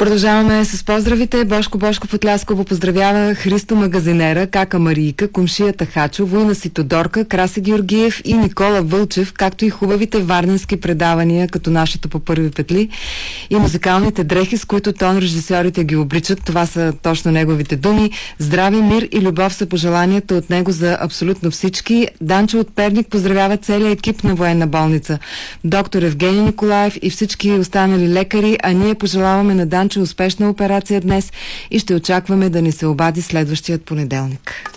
Продължаваме с поздравите. Бошко Бошков от Лясково поздравява Христо Магазинера, Кака Марийка, Комшията Хачо, Война Ситодорка, Краси Георгиев и Никола Вълчев, както и хубавите варненски предавания, като нашето по първи петли и музикалните дрехи, с които тон режисьорите ги обличат. Това са точно неговите думи. Здраве, мир и любов са пожеланията от него за абсолютно всички. Данчо от Перник поздравява целият екип на военна болница. Доктор Евгений Николаев и всички останали лекари, а ние пожелаваме на Данчо успешна операция днес и ще очакваме да ни се обади следващият понеделник.